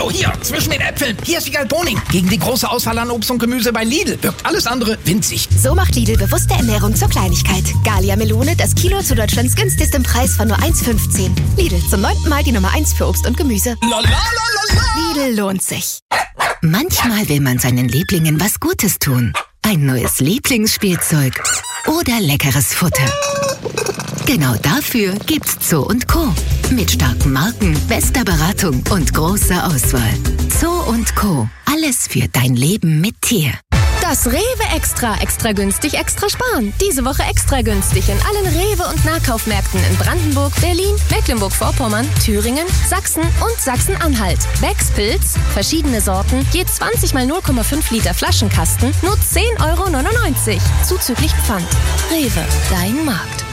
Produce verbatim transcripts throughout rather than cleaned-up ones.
Hallo, hier, zwischen den Äpfeln. Hier ist Wiegald Boning. Gegen die große Auswahl an Obst und Gemüse bei Lidl wirkt alles andere winzig. So macht Lidl bewusste Ernährung zur Kleinigkeit. Gallia Melone, das Kilo zu Deutschlands günstigstem Preis von nur eins fünfzehn. Lidl, zum neunten Mal die Nummer eins für Obst und Gemüse. La, la, la, la, la. Lidl lohnt sich. Manchmal will man seinen Lieblingen was Gutes tun. Ein neues Lieblingsspielzeug oder leckeres Futter. Genau dafür gibt's Zoo und Co. Mit starken Marken, bester Beratung und großer Auswahl. Zoo und Co. Alles für dein Leben mit Tier. Das Rewe Extra, extra günstig, extra sparen. Diese Woche extra günstig in allen Rewe- und Nahkaufmärkten in Brandenburg, Berlin, Mecklenburg-Vorpommern, Thüringen, Sachsen und Sachsen-Anhalt. Becks Pilz, verschiedene Sorten, je zwanzig mal null Komma fünf Liter Flaschenkasten, nur zehn Euro neunundneunzig. Zuzüglich Pfand. Rewe, dein Markt.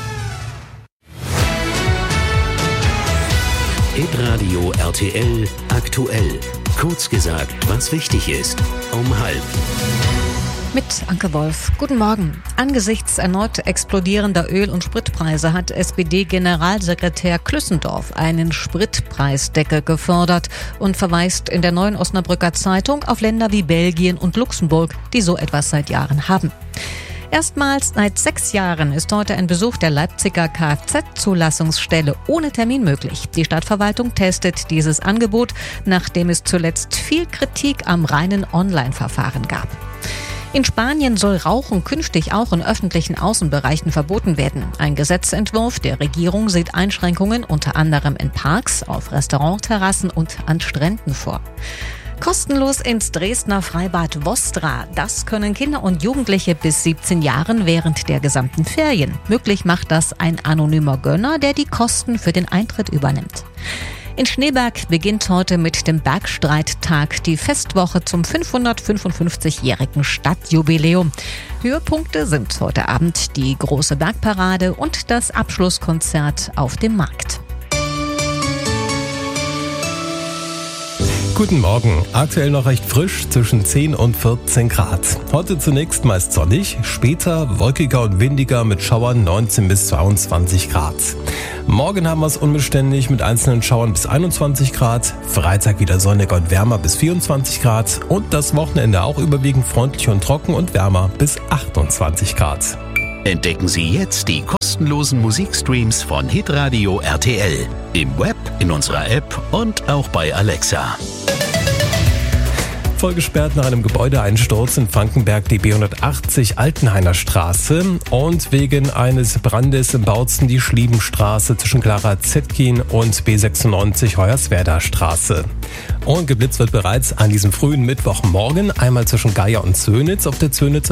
Hitradio R T L aktuell. Kurz gesagt, was wichtig ist. Um halb. Mit Anke Wolf. Guten Morgen. Angesichts erneut explodierender Öl- und Spritpreise hat S P D-Generalsekretär Klüssendorf einen Spritpreisdeckel gefordert und verweist in der Neuen Osnabrücker Zeitung auf Länder wie Belgien und Luxemburg, die so etwas seit Jahren haben. Erstmals seit sechs Jahren ist heute ein Besuch der Leipziger Kfz-Zulassungsstelle ohne Termin möglich. Die Stadtverwaltung testet dieses Angebot, nachdem es zuletzt viel Kritik am reinen Online-Verfahren gab. In Spanien soll Rauchen künftig auch in öffentlichen Außenbereichen verboten werden. Ein Gesetzentwurf der Regierung sieht Einschränkungen unter anderem in Parks, auf Restaurantterrassen und an Stränden vor. Kostenlos ins Dresdner Freibad Vostra. Das können Kinder und Jugendliche bis siebzehn Jahren während der gesamten Ferien. Möglich macht das ein anonymer Gönner, der die Kosten für den Eintritt übernimmt. In Schneeberg beginnt heute mit dem Bergstreittag die Festwoche zum fünfhundertfünfundfünfzigjährigen Stadtjubiläum. Höhepunkte sind heute Abend die große Bergparade und das Abschlusskonzert auf dem Markt. Guten Morgen. Aktuell noch recht frisch, zwischen zehn und vierzehn Grad. Heute zunächst meist sonnig, später wolkiger und windiger mit Schauern neunzehn bis zweiundzwanzig Grad. Morgen haben wir es unbeständig mit einzelnen Schauern bis einundzwanzig Grad. Freitag wieder sonniger und wärmer bis vierundzwanzig Grad. Und das Wochenende auch überwiegend freundlich und trocken und wärmer bis achtundzwanzig Grad. Entdecken Sie jetzt die kostenlosen Musikstreams von Hitradio R T L. Im Web, in unserer App und auch bei Alexa. Voll gesperrt nach einem Gebäudeeinsturz in Frankenberg die B hundertachtzig Altenhainer Straße und wegen eines Brandes in Bautzen die Schliebenstraße zwischen Clara Zetkin und B sechsundneunzig Hoyerswerda Straße. Und geblitzt wird bereits an diesem frühen Mittwochmorgen einmal zwischen Geier und Zönitz auf der Zönitzer